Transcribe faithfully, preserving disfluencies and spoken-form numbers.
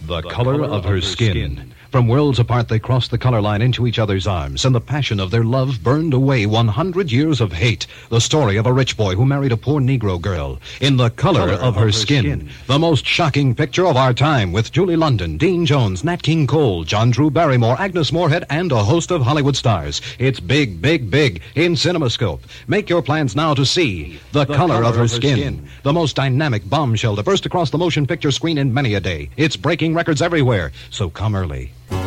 The color of her skin. From worlds apart, they crossed the color line into each other's arms, and the passion of their love burned away one hundred years of hate. The story of a rich boy who married a poor Negro girl. In The Color, color of, of Her, her skin. skin. The most shocking picture of our time, with Julie London, Dean Jones, Nat King Cole, John Drew Barrymore, Agnes Moorehead, and a host of Hollywood stars. It's big, big, big in CinemaScope. Make your plans now to see The, the Color, color of Her, of her skin. skin. The most dynamic bombshell to burst across the motion picture screen in many a day. It's breaking records everywhere, so come early.